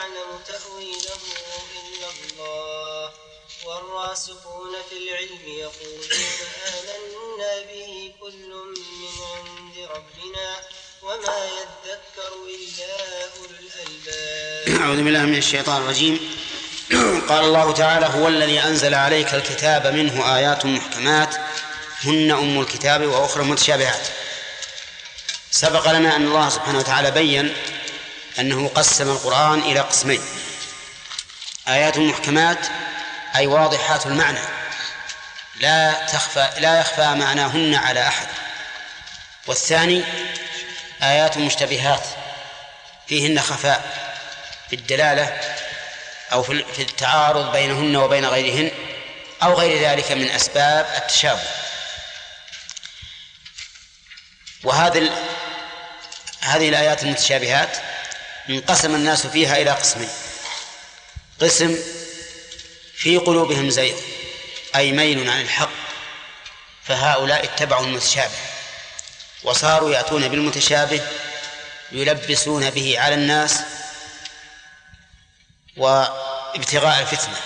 يعلم تأويله إلا الله والراسخون في العلم يقولون آمنا به كل من عند ربنا وما يذكر إلا أولو الألباب. أعوذ بالله من الشيطان الرجيم. قال الله تعالى: هو الذي أنزل عليك الكتاب منه آيات محكمات هن أم الكتاب وأخرى متشابهات. سبق لنا أن الله سبحانه وتعالى بيّن أنه قسم القرآن إلى قسمين: آيات محكمات أي واضحات المعنى لا يخفى معناهن على أحد، والثاني آيات مشتبهات فيهن خفاء في الدلالة أو في التعارض بينهن وبين غيرهن أو غير ذلك من أسباب التشابه. هذه الآيات المتشابهات انقسم الناس فيها إلى قسمين: قسم في قلوبهم زيغ أي ميل عن الحق، فهؤلاء اتبعوا المتشابه وصاروا يأتون بالمتشابه يلبسون به على الناس وابتغاء الفتنة،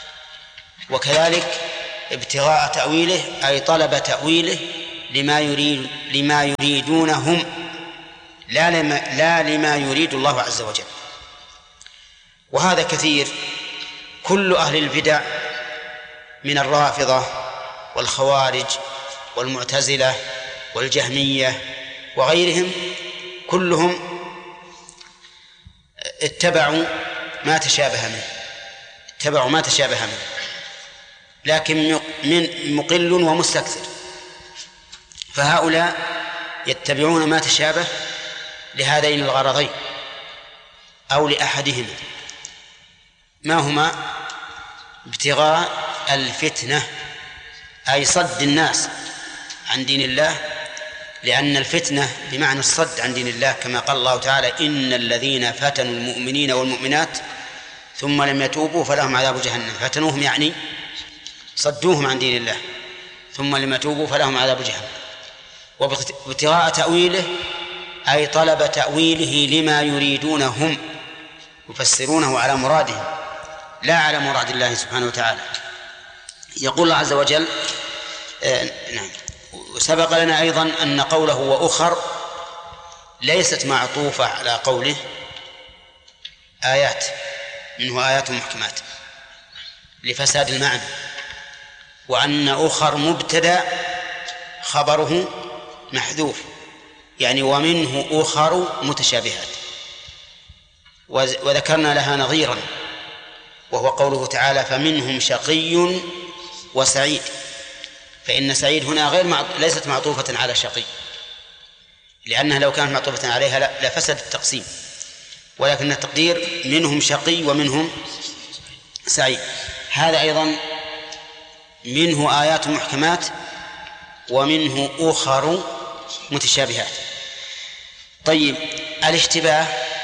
وكذلك ابتغاء تأويله أي طلب تأويله لما يريدون هم لا لما يريد الله عز وجل. وهذا كثير. كل أهل البدع من الرافضة والخوارج والمعتزلة والجهمية وغيرهم كلهم اتبعوا ما تشابه منه، لكن من مقل ومستكثر. فهؤلاء يتبعون ما تشابه لهذين الغرضين أو لأحدهما، ما هما؟ ابتغاء الفتنة أي صد الناس عن دين الله، لأن الفتنة بمعنى الصد عن دين الله، كما قال الله تعالى: إن الذين فتنوا المؤمنين والمؤمنات ثم لم يتوبوا فلهم عذاب جهنم. فتنوهم يعني صدوهم عن دين الله، ثم لم يتوبوا فلهم عذاب جهنم. وابتغاء تأويله أي طلب تأويله لما يريدون هم، يفسرونه على مرادهم لا على مراد الله سبحانه وتعالى. يقول الله عز وجل نعم. وسبق لنا أيضا أن قوله وأخر ليست معطوفة على قوله آيات منه آيات محكمات لفساد المعنى، وأن أخر مبتدأ خبره محذوف، يعني ومنه أخر متشابهات. وذكرنا لها نظيرا وهو قوله تعالى: فمنهم شقي وسعيد. فإن سعيد هنا ليست معطوفة على شقي، لأنها لو كانت معطوفة عليها لفسد التقسيم، ولكن التقدير منهم شقي ومنهم سعيد. هذا أيضا منه آيات محكمات ومنه أخر متشابهات. طيب، الاشتباه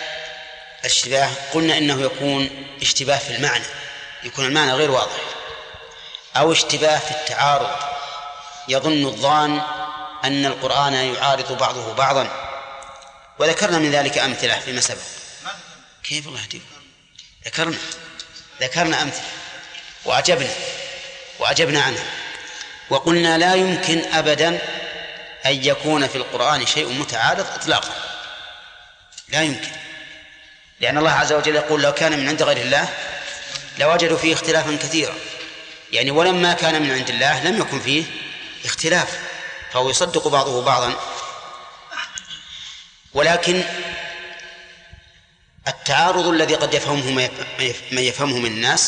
قلنا إنه يكون اشتباه في المعنى، يكون المعنى غير واضح، أو اشتباه في التعارض، يظن الظان أن القرآن يعارض بعضه بعضا، وذكرنا من ذلك أمثلة فيما سبق. كيف الله يهديكم؟ ذكرنا أمثلة وأجبنا عنها، وقلنا لا يمكن أبدا أن يكون في القرآن شيء متعارض إطلاقا، لا يمكن، لأن الله عز وجل يقول: لو كان من عند غير الله لوجدوا فيه اختلافا كثيرا، يعني ولما كان من عند الله لم يكن فيه اختلاف، فهو يصدق بعضه بعضا. ولكن التعارض الذي قد يفهمه من يفهمه من الناس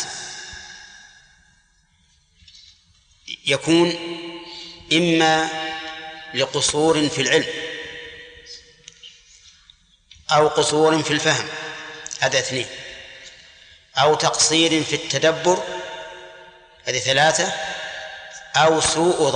يكون إما لقصور في العلم أو قصور في الفهم، هذا 2، أو تقصير في التدبر، هذه 3، أو سوء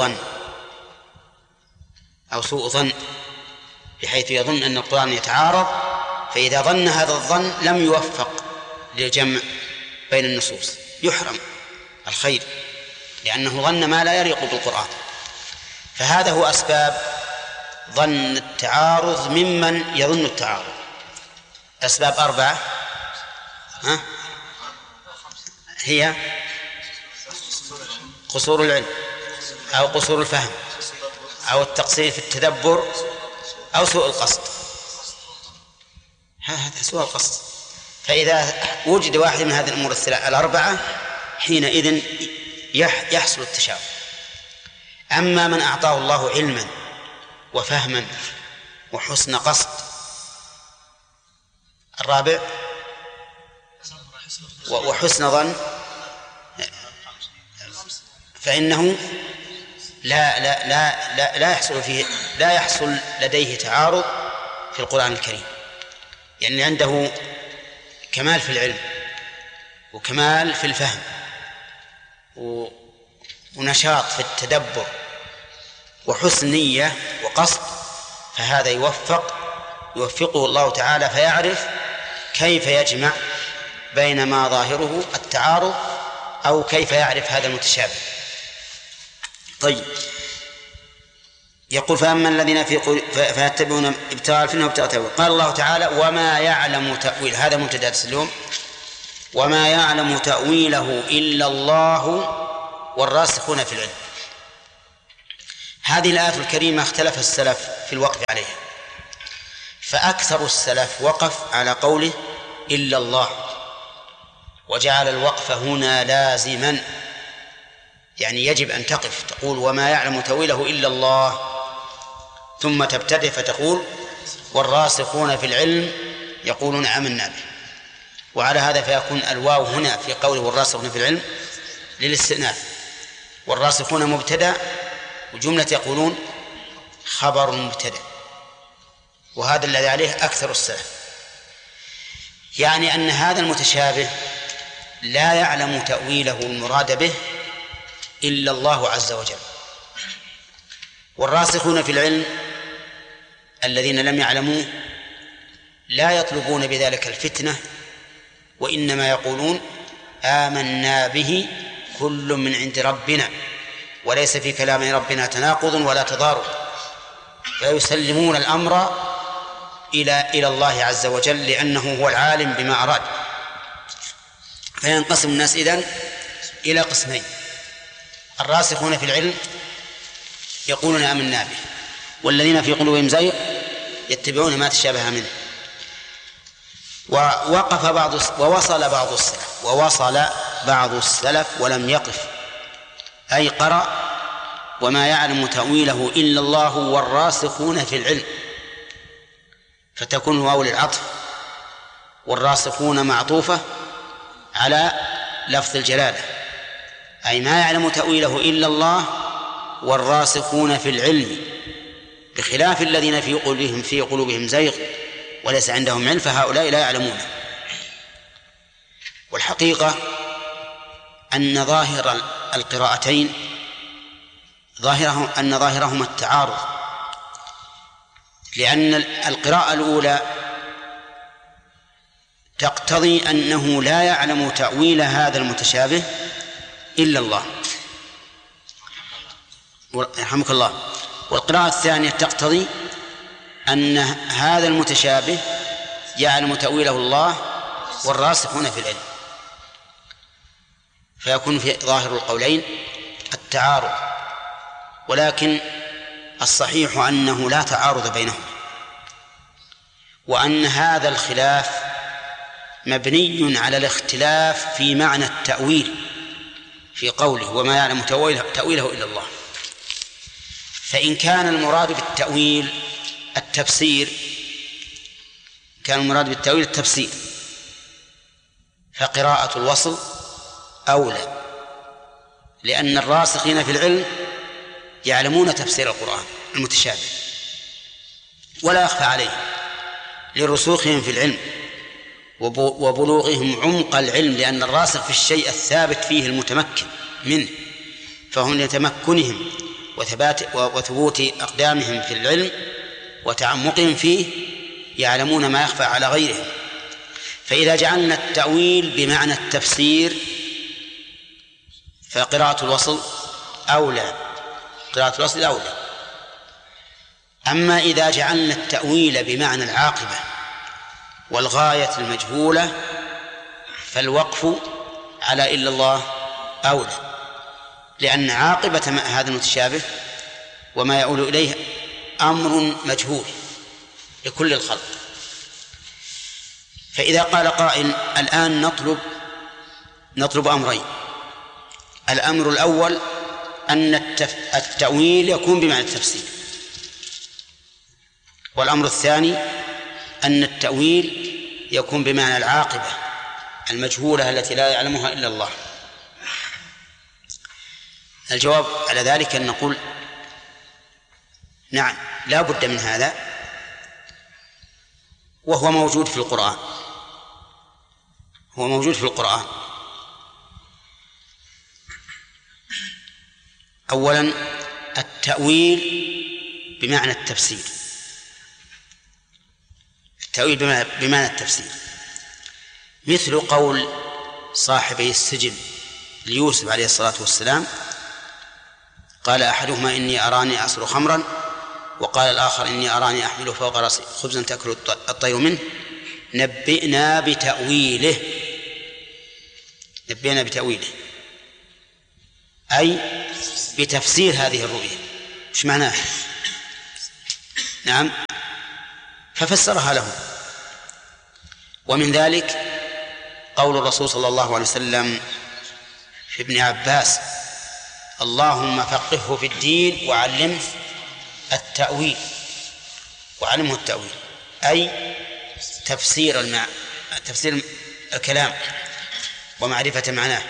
ظن بحيث يظن أن القرآن يتعارض، فإذا ظن هذا الظن لم يوفق للجمع بين النصوص، يحرم الخير لأنه ظن ما لا يليق بالقرآن. فهذا هو أسباب ظن التعارض ممن يظن التعارض. أسباب 4: هي قصور العلم أو قصور الفهم أو التقصير في التدبر أو سوء القصد. هذا سوء القصد. فإذا وجد واحد من هذه الأمور الأربعة حينئذ يحصل التشابه. أما من أعطاه الله علما وفهما وحسن قصد، الرابع وحسن ظن، فإنه لا يحصل لديه تعارض في القرآن الكريم، يعني عنده كمال في العلم وكمال في الفهم ونشاط في التدبر وحسن نية وقصد، فهذا يوفقه الله تعالى فيعرف كيف يجمع بين ما ظاهره التعارض أو كيف يعرف هذا المتشابه. طيب، يقول فأما الذين فيتبعون ابتغاء الفتنة وابتغاء التأويل. قال الله تعالى وما يعلم تأويل، هذا مبتدأ اليوم، وما يعلم تأويله إلا الله والراسخون في العلم. هذه الآية الكريمة اختلف السلف في الوقف عليها، فأكثر السلف وقف على قوله إلا الله، وجعل الوقف هنا لازما، يعني يجب أن تقف تقول وما يعلم تأويله إلا الله، ثم تبتدئ فتقول والراسخون في العلم يقولون آمنا به. وعلى هذا فيكون الواو هنا في قوله والراسخون في العلم للاستئناف، والراسخون مبتدأ وجملة يقولون خبر مبتدأ، وهذا الذي عليه أكثر السلف، يعني أن هذا المتشابه لا يعلم تأويله المراد به إلا الله عز وجل. والراسخون في العلم الذين لم يعلموه لا يطلبون بذلك الفتنة، وإنما يقولون آمنا به كل من عند ربنا، وليس في كلام ربنا تناقض ولا تضارب، فيسلمون الأمر إلى الله عز وجل لأنه هو العالم بما أراد. فينقسم الناس إذن إلى قسمين: الراسخون في العلم يقولون آمنا به، والذين في قلوبهم زيغ يتبعون ما تشابه منه. ووصل بعض السلف ولم يقف، أي قرأ وما يعلم تأويله إلا الله والراسخون في العلم، فتكون واو للعطف، والراسخون معطوفة على لفظ الجلالة، أي ما يعلم تأويله إلا الله والراسخون في العلم، بخلاف الذين في قلوبهم زيغ وليس عندهم علم، فهؤلاء لا يعلمون. والحقيقة أن ظاهر القراءتين ظاهرهما التعارض، لأن القراءة الأولى تقتضي أنه لا يعلم تأويل هذا المتشابه إلا الله، رحمك الله. والقراءة الثانية تقتضي أن هذا المتشابه يعلم تأويله الله والراسخون في العلم، فيكون في ظاهر القولين التعارض. ولكن الصحيح أنه لا تعارض بينهم، وأن هذا الخلاف مبني على الاختلاف في معنى التأويل في قوله وما يعلم تأويله إلا الله. فإن كان المراد بالتأويل التفسير، فقراءة الوصل أولى، لأن الراسخين في العلم يعلمون تفسير القرآن المتشابه ولا يخفى عليهم لرسوخهم في العلم وبلوغهم عمق العلم، لأن الراسخ في الشيء الثابت فيه المتمكن منه، فهم لتمكنهم وثبوت أقدامهم في العلم وتعمقهم فيه يعلمون ما يخفى على غيرهم. فإذا جعلنا التأويل بمعنى التفسير فقراءة الوصل أولى، أما إذا جعلنا التأويل بمعنى العاقبة والغاية المجهولة فالوقف على إلا الله أولى، لأن عاقبة هذا المتشابه وما يؤول إليه أمر مجهول لكل الخلق. فإذا قال قائل الآن نطلب أمرين: الأمر الأول أن التأويل يكون بمعنى التفسير، والأمر الثاني أن التأويل يكون بمعنى العاقبة المجهولة التي لا يعلمها إلا الله. الجواب على ذلك أن نقول نعم، لا بد من هذا، وهو موجود في القرآن. هو موجود في القرآن. أولا التأويل بمعنى التفسير، التأويل بمعنى التفسير، مثل قول صاحبي السجن ليوسف عليه الصلاة والسلام: قال أحدهما إني أراني أعصر خمرا، وقال الآخر إني أراني أحمل فوق رأسي خبزا تأكل الطير منه، نبئنا بتأويله. نبئنا بتأويله أي بتفسير هذه الرؤيا، إيش معناه؟ نعم، ففسرها له. ومن ذلك قول الرسول صلى الله عليه وسلم في ابن عباس: اللهم فقهه في الدين وعلمه التأويل. وعلمه التأويل أي تفسير الكلام ومعرفة معناه.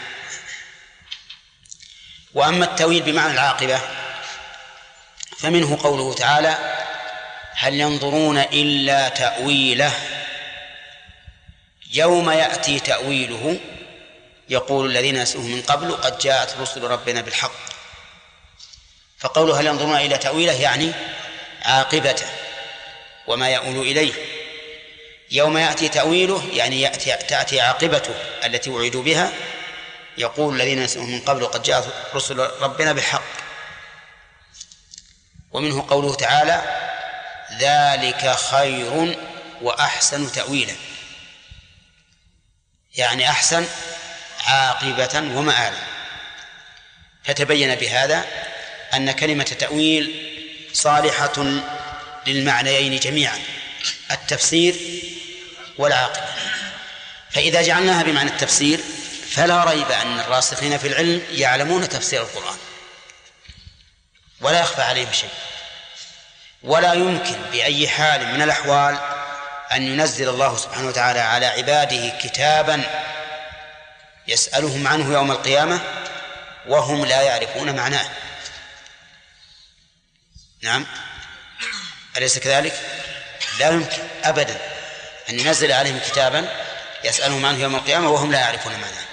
وأما التأويل بمعنى العاقبة فمنه قوله تعالى: هل ينظرون إلا تأويله يوم يأتي تأويله يقول الذين نسوه من قبل قد جاءت رسل ربنا بالحق. فقوله هل ينظرون إلى تأويله يعني عاقبته وما يؤول إليه. يوم يأتي تأويله يعني تأتي عاقبته التي وعدوا بها، يقول الذين نسوه من قبل قد جاءت رسل ربنا بالحق. ومنه قوله تعالى: ذلك خير وأحسن تأويلا، يعني أحسن عاقبة ومآلا. فتبين بهذا أن كلمة تأويل صالحة للمعنيين جميعا، التفسير والعاقبة. فإذا جعلناها بمعنى التفسير فلا ريب أن الراسخين في العلم يعلمون تفسير القرآن ولا يخفى عليهم شيء، ولا يمكن بأي حال من الأحوال أن ينزل الله سبحانه وتعالى على عباده كتابا يسألهم عنه يوم القيامة وهم لا يعرفون معناه. نعم، أليس كذلك؟ لا يمكن أبدا أن ينزل عليهم كتابا يسألهم عنه يوم القيامة وهم لا يعرفون معناه.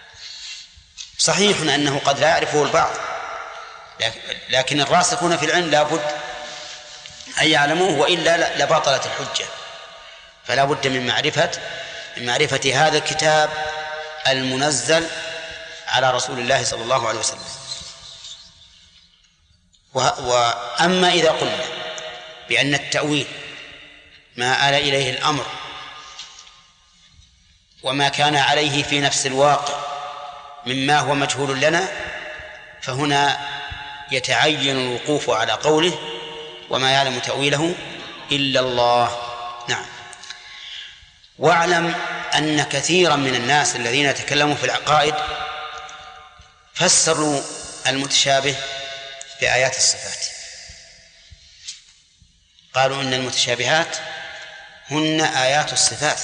صحيح أنه قد لا يعرفه البعض، لكن الراسخون في العلم لا بد أن يعلموه، وإلا لبطلت الحجة. فلا بد من معرفة هذا الكتاب المنزل على رسول الله صلى الله عليه وسلم. وأما إذا قلنا بأن التأويل ما آل إليه الأمر وما كان عليه في نفس الواقع مما هو مجهول لنا، فهنا يتعين الوقوف على قوله: وما يعلم تأويله إلا الله. نعم. واعلم أن كثيرا من الناس الذين تكلموا في العقائد فسروا المتشابه بآيات الصفات، قالوا إن المتشابهات هن آيات الصفات.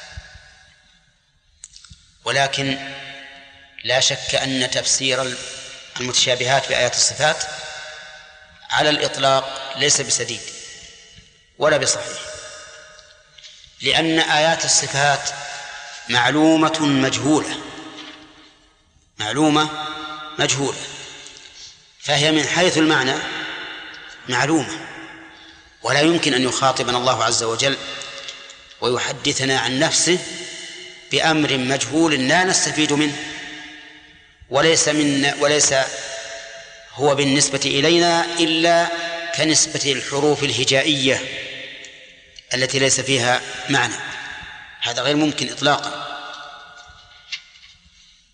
ولكن لا شك أن تفسير المتشابهات بآيات الصفات على الإطلاق ليس بسديد ولا بصحيح، لأن آيات الصفات معلومة مجهولة، فهي من حيث المعنى معلومة، ولا يمكن أن يخاطبنا الله عز وجل ويحدثنا عن نفسه بأمر مجهول لا نستفيد منه، وليس هو بالنسبة إلينا إلا كنسبة الحروف الهجائية التي ليس فيها معنى. هذا غير ممكن إطلاقا.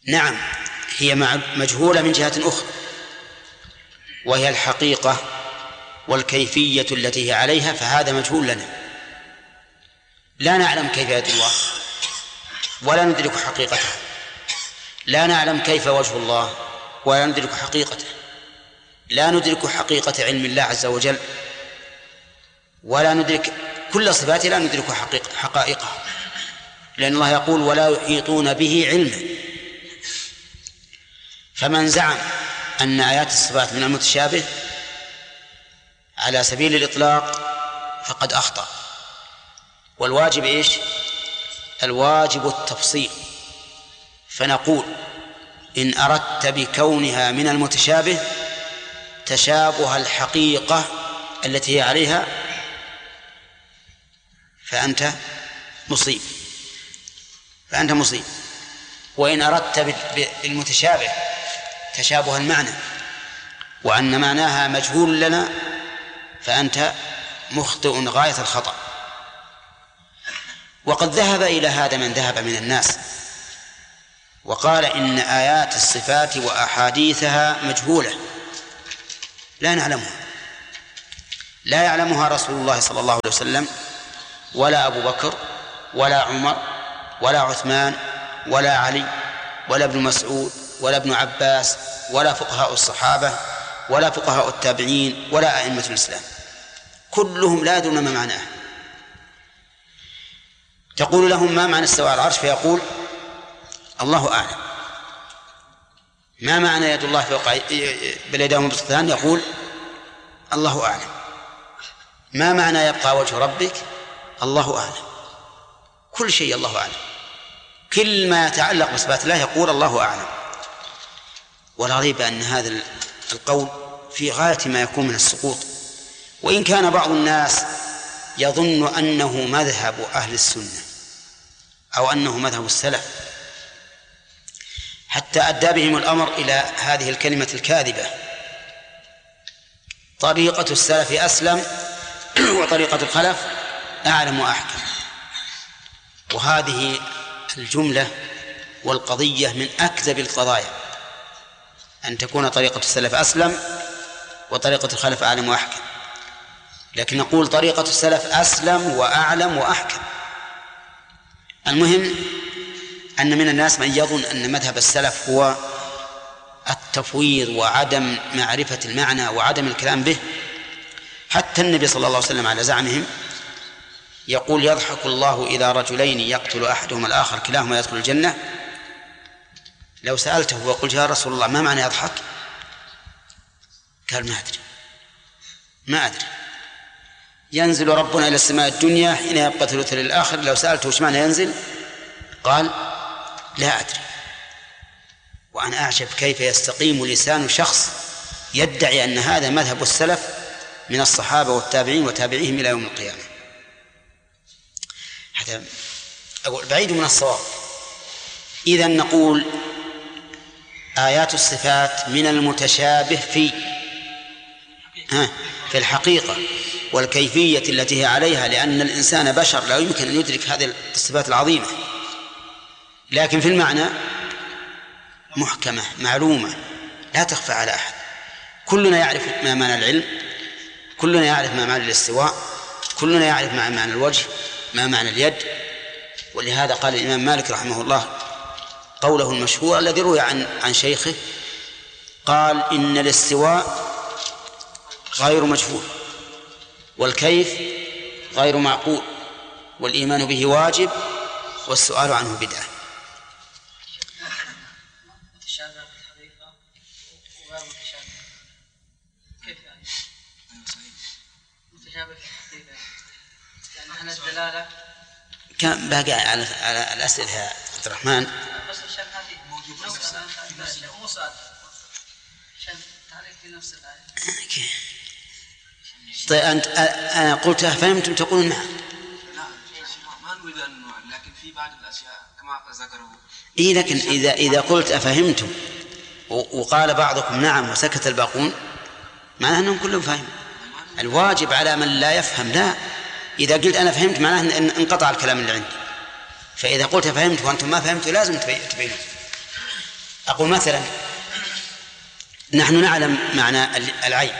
نعم، هي مجهولة من جهة أخرى، وهي الحقيقة والكيفية التي هي عليها، فهذا مجهول لنا، لا نعلم كيفية الله ولا ندرك حقيقته، لا نعلم كيف وجه الله ولا ندرك حقيقته، لا ندرك حقيقة علم الله عز وجل، ولا ندرك كل صفاته، لا ندرك حقائقها، لأن الله يقول ولا يحيطون به علما. فمن زعم أن آيات الصفات من المتشابه على سبيل الإطلاق فقد أخطأ، والواجب إيش؟ الواجب التفصيل. فنقول إن أردت بكونها من المتشابه تشابه الحقيقة التي هي عليها فأنت مصيب، وإن أردت بالمتشابه تشابه المعنى وأن معناها مجهول لنا فأنت مخطئ غاية الخطأ. وقد ذهب إلى هذا من ذهب من الناس وقال إن آيات الصفات وأحاديثها مجهولة لا نعلمها، لا يعلمها رسول الله صلى الله عليه وسلم ولا أبو بكر ولا عمر ولا عثمان ولا علي ولا ابن مسعود ولا ابن عباس ولا فقهاء الصحابة ولا فقهاء التابعين ولا أئمة الإسلام، كلهم لا يدرون ما معناه. تقول لهم ما معنى استواء على العرش فيقول الله أعلم. ما معنى يد الله فوق بل يداه مبسوطتان؟ يقول الله أعلم. ما معنى يبقى وجه ربك؟ الله أعلم. كل شيء الله أعلم، كل ما يتعلق بصفات الله يقول الله أعلم. ولا ريب أن هذا القول في غاية ما يكون من السقوط، وإن كان بعض الناس يظن أنه مذهب أهل السنة أو أنه مذهب السلف، حتى أدى بهم الأمر إلى هذه الكلمة الكاذبة: طريقة السلف أسلم وطريقة الخلف أعلم وأحكم. وهذه الجملة والقضية من أكذب القضايا، أن تكون طريقة السلف أسلم وطريقة الخلف أعلم وأحكم. لكن نقول طريقة السلف أسلم وأعلم وأحكم. المهم أن من الناس من يظن أن مذهب السلف هو التفويض وعدم معرفة المعنى وعدم الكلام به. حتى النبي صلى الله عليه وسلم على زعمهم يقول: يضحك الله إلى رجلين يقتل أحدهما الآخر كلاهما يدخل الجنة. لو سألته وقلت: يا رسول الله ما معنى يضحك؟ قال: ما أدري. ينزل ربنا إلى السماء الدنيا حين يبقى ثلث للآخر. لو سألته وش معنى ينزل؟ قال: لا أدري. وأنا أعجب كيف يستقيم لسان شخص يدعي أن هذا مذهب السلف من الصحابة والتابعين وتابعيهم إلى يوم القيامة. هذا أقول بعيد من الصواب. إذن نقول آيات الصفات من المتشابه في الحقيقة والكيفية التي هي عليها، لأن الإنسان بشر لا يمكن أن يدرك هذه الصفات العظيمة، لكن في المعنى محكمة معلومة لا تخفى على أحد. كلنا يعرف ما معنى العلم، كلنا يعرف ما معنى الاستواء، كلنا يعرف ما معنى الوجه، ما معنى اليد. ولهذا قال الإمام مالك رحمه الله قوله المشهور الذي روي عن شيخه، قال: إن الاستواء غير مجهول، والكيف غير معقول، والإيمان به واجب، والسؤال عنه بدعة. متشابه في الحقيقة وغير متشابه، كيف يعني؟ متشابه في الحقيقة يعني أهل الدلالة كان باقي على الأسئلة يا عبد الرحمن. بس الشرح هذه موجود مو سؤال عشان تعرف في نفس الآية. طيب أنا قلت فهمتم تقولون نعم. لا ما نريد أن نعلم، لكن في بعض الأشياء كما ذكره. إيه، لكن إذا قلت أفهمتم وقال بعضكم نعم وسكت الباقون معناه أنهم كلهم فاهمين. الواجب على من لا يفهم. لا، إذا قلت أنا فهمت معناه أن انقطع الكلام اللي عندي. فإذا قلت فهمت وأنتم ما فهمتوا لازم تبينوا. أقول مثلا نحن نعلم معنى العين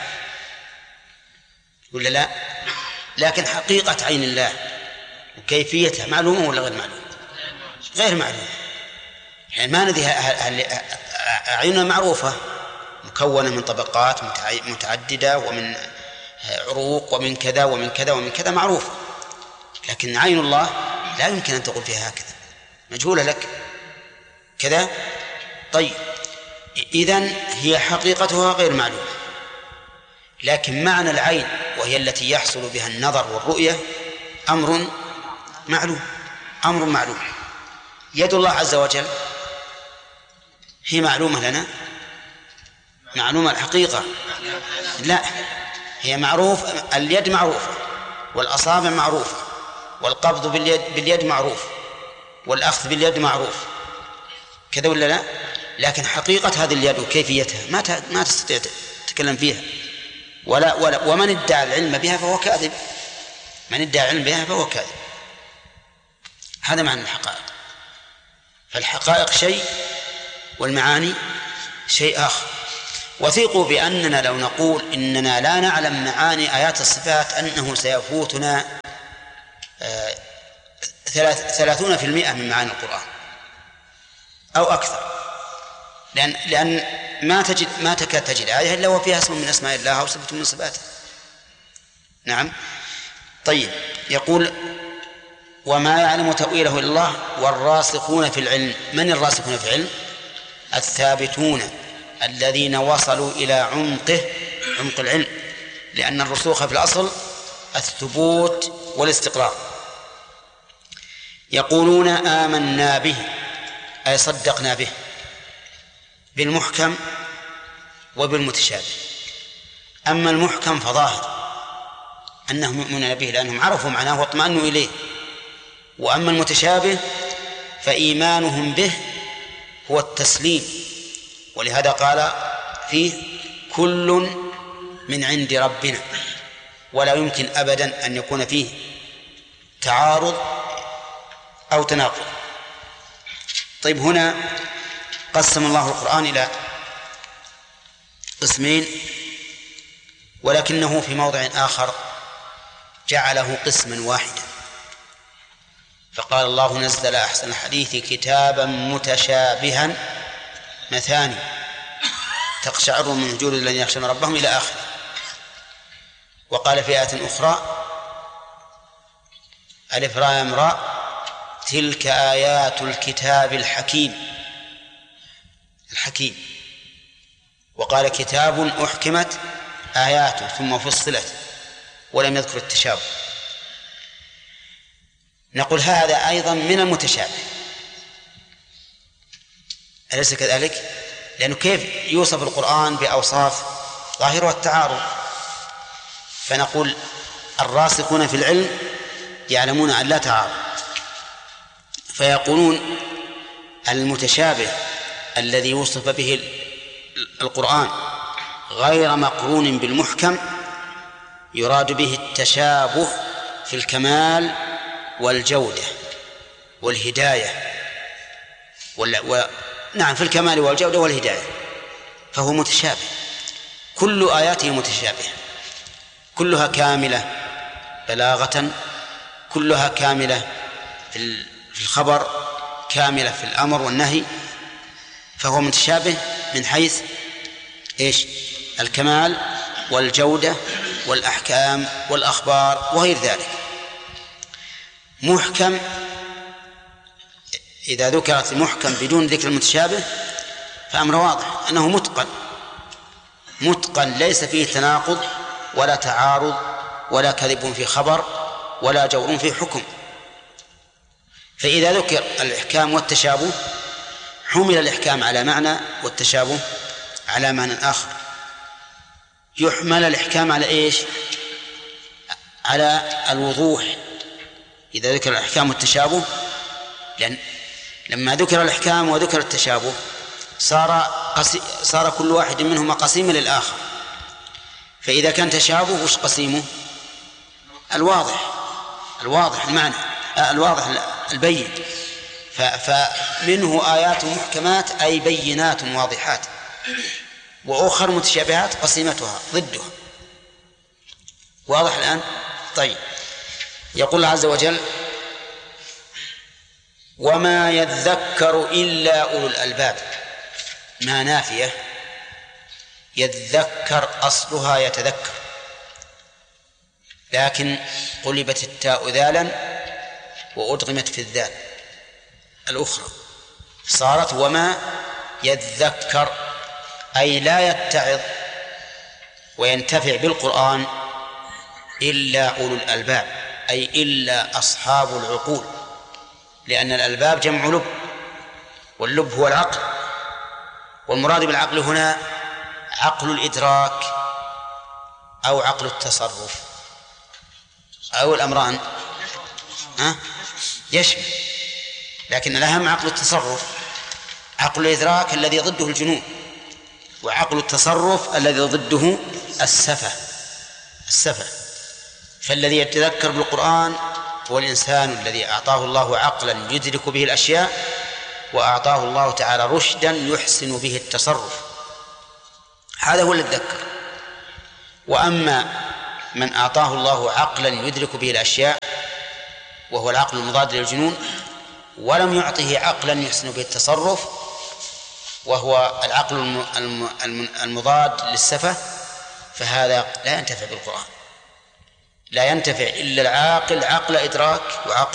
ولا لا؟ لكن حقيقة عين الله وكيفيتها معلومة ولا غير معلومة؟ غير معلومة. يعني ما ندري عيننا معروفة مكونة من طبقات متعددة ومن عروق ومن كذا ومن كذا ومن كذا معروفة، لكن عين الله لا يمكن أن تقول فيها هكذا، مجهولة لك كذا. طيب إذن هي حقيقتها غير معلومة، لكن معنى العين وهي التي يحصل بها النظر والرؤية أمر معلوم، أمر معلوم. يد الله عز وجل هي معلومة لنا، معلومة الحقيقة لا، هي معروف، اليد معروفة والأصابع معروفة والقبض باليد معروف والأخذ باليد معروف كذا ولا لا؟ لكن حقيقة هذه اليد وكيفيتها ما تستطيع تتكلم فيها ولا ومن ادعى العلم بها فهو كاذب، من ادعى العلم بها فهو كاذب. هذا معنى الحقائق. فالحقائق شيء والمعاني شيء آخر. وثيقوا بأننا لو نقول إننا لا نعلم معاني آيات الصفات أنه سيفوتنا 30% من معاني القرآن أو أكثر، لأن ما تكاد تجد آية إلا وفيها اسم من أسماء الله أو صفة من صفاته. نعم. طيب يقول وما يعلم تأويله إلا الله والراسخون في العلم. من الراسخون في العلم؟ الثابتون الذين وصلوا إلى عمق العلم، لأن الرسوخ في الأصل الثبوت والاستقرار. يقولون آمنا به أي صدقنا به، بالمحكم وبالمتشابه. أما المحكم فظاهر أنهم يؤمنون به لأنهم عرفوا معناه واطمأنوا إليه، وأما المتشابه فإيمانهم به هو التسليم، ولهذا قال فيه كل من عند ربنا، ولا يمكن أبدا أن يكون فيه تعارض أو تناقض. طيب هنا قسم الله القرآن إلى قسمين، ولكنه في موضع آخر جعله قسما واحدا، فقال الله نزل أحسن الحديث كتابا متشابها مثاني تقشعر من جلود الذين يخشون ربهم إلى آخره. وقال في آية أخرى ألف راء امرأ تلك آيات الكتاب الحكيم. وقال كتاب أحكمت آياته ثم فصلت ولم يذكر التشابه. نقول هذا أيضا من المتشابه، أليس كذلك؟ لأنه كيف يوصف القرآن بأوصاف ظاهرها التعارض؟ فنقول الراسخون في العلم يعلمون أن لا تعارض، فيقولون المتشابه الذي وصف به القرآن غير مقرون بالمحكم يراد به التشابه في الكمال والجودة والهداية نعم في الكمال والجودة والهداية، فهو متشابه. كل آياته متشابهة، كلها كاملة بلاغة، كلها كاملة في الخبر، كاملة في الأمر والنهي، فهو متشابه من حيث إيش؟ الكمال والجودة والأحكام والأخبار وغير ذلك. محكم إذا ذكرت المحكم بدون ذكر المتشابه فأمر واضح أنه متقن ليس فيه تناقض ولا تعارض ولا كذب في خبر ولا جور في حكم. فإذا ذكر الإحكام والتشابه حمل الإحكام على معنى والتشابه على معنى آخر. يحمل الإحكام على إيش؟ على الوضوح إذا ذكر الإحكام والتشابه، لأن لما ذكر الإحكام وذكر التشابه صار كل واحد منهما قسيما للآخر. فإذا كان تشابه وش قسيمه؟ الواضح المعنى، الواضح البين. فمنه آيات محكمات أي بينات واضحات، وأخر متشابهات قسيمتها ضدها. واضح الآن؟ طيب، يقول الله عز وجل: وما يذكر إلا أولو الألباب. ما نافية، يذكر أصلها يتذكر، لكن قلبت التاء ذالا وأدغمت في الذال الأخرى، صارت وما يذكر، أي لا يتعظ وينتفع بالقرآن إلا أولو الألباب، أي إلا أصحاب العقول، لأن الألباب جمع لب، واللب هو العقل، والمراد بالعقل هنا عقل الإدراك أو عقل التصرف أو الأمران يشمل، لكن الأهم عقل التصرف. عقل الإدراك الذي ضده الجنون، وعقل التصرف الذي ضده السفة. فالذي يتذكر بالقرآن هو الإنسان الذي أعطاه الله عقلا يدرك به الأشياء، وأعطاه الله تعالى رشدا يحسن به التصرف، هذا هو اللي يتذكر. وأما من أعطاه الله عقلا يدرك به الأشياء وهو العقل المضاد للجنون، ولم يعطه عقلا يحسن به التصرف وهو العقل المضاد للسفة، فهذا لا ينتفع بالقرآن. لا ينتفع إلا العاقل عقل إدراك وعقل